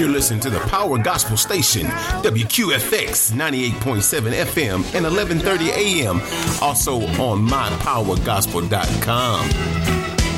You're listening to the Power Gospel Station, WQFX 98.7 FM and 1130 AM. Also on mypowergospel.com.